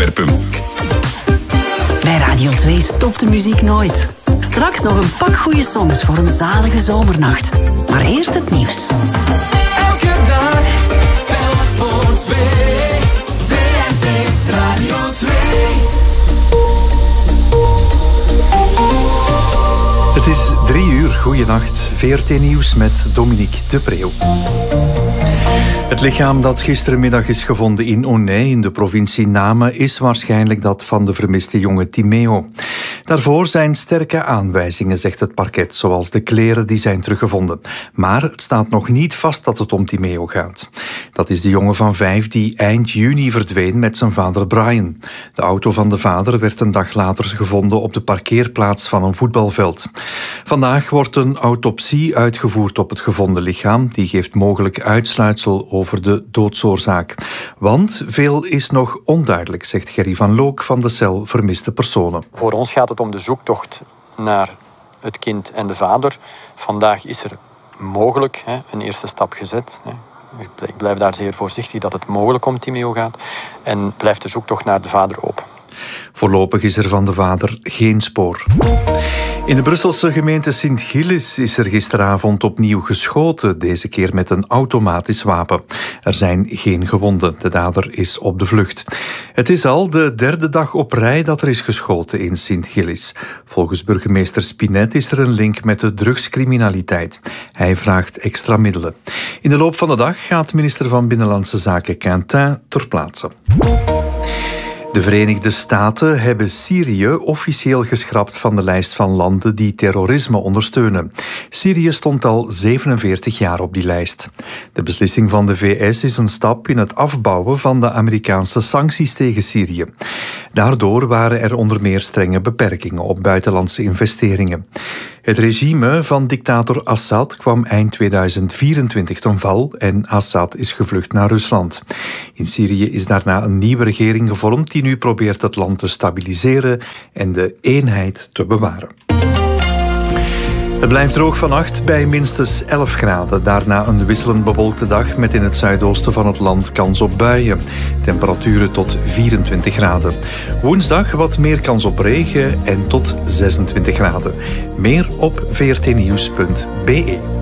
Antwerpen. Bij Radio 2 stopt de muziek nooit. Straks nog een pak goede songs voor een zalige zomernacht. Maar eerst het nieuws. Elke dag telt voor 2. VRT Radio 2. Het is 3 uur. Goeienacht. VRT Nieuws met Dominique de Preeuw. Het lichaam dat gisterenmiddag is gevonden in Aunay in de provincie Namen is waarschijnlijk dat van de vermiste jonge Timeo. Daarvoor zijn sterke aanwijzingen, zegt het parket, zoals de kleren die zijn teruggevonden. Maar het staat nog niet vast dat het om Timeo gaat. Dat is de jongen van 5 die eind juni verdween met zijn vader Brian. De auto van de vader werd een dag later gevonden op de parkeerplaats van een voetbalveld. Vandaag wordt een autopsie uitgevoerd op het gevonden lichaam. Die geeft mogelijk uitsluitsel over de doodsoorzaak. Want veel is nog onduidelijk, zegt Gerry van Look van de cel Vermiste Personen. Voor ons gaat het om de zoektocht naar het kind en de vader. Vandaag is er mogelijk een eerste stap gezet. Ik blijf daar zeer voorzichtig dat het mogelijk om Timeo gaat. En blijft de zoektocht naar de vader open. Voorlopig is er van de vader geen spoor. In de Brusselse gemeente Sint-Gilles is er gisteravond opnieuw geschoten, deze keer met een automatisch wapen. Er zijn geen gewonden, de dader is op de vlucht. Het is al de 3e dag op rij dat er is geschoten in Sint-Gilles. Volgens burgemeester Spinet is er een link met de drugscriminaliteit. Hij vraagt extra middelen. In de loop van de dag gaat minister van Binnenlandse Zaken Quentin ter plaatse. De Verenigde Staten hebben Syrië officieel geschrapt van de lijst van landen die terrorisme ondersteunen. Syrië stond al 47 jaar op die lijst. De beslissing van de VS is een stap in het afbouwen van de Amerikaanse sancties tegen Syrië. Daardoor waren er onder meer strenge beperkingen op buitenlandse investeringen. Het regime van dictator Assad kwam eind 2024 ten val en Assad is gevlucht naar Rusland. In Syrië is daarna een nieuwe regering gevormd die nu probeert het land te stabiliseren en de eenheid te bewaren. Het blijft droog vannacht bij minstens 11 graden. Daarna een wisselend bewolkte dag met in het zuidoosten van het land kans op buien. Temperaturen tot 24 graden. Woensdag wat meer kans op regen en tot 26 graden. Meer op vrtnieuws.be.